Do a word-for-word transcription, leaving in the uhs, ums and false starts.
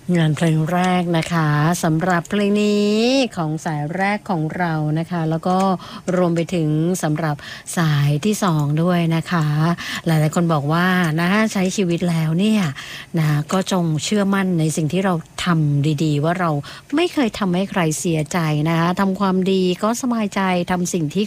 งานเพลงแรกนะคะสำหรับเพลงนี้ของสายแรกของเรานะคะแล้วก็รวมไปถึงสำหรับสายที่สองด้วยนะคะหลายๆคนบอกว่านะใช้ชีวิตแล้วเนี่ยนะก็จงเชื่อมั่นในสิ่งที่เราทำดีๆว่าเราไม่เคยทำให้ใครเสียใจนะคะทำความดีก็สบายใจทำสิ่งที่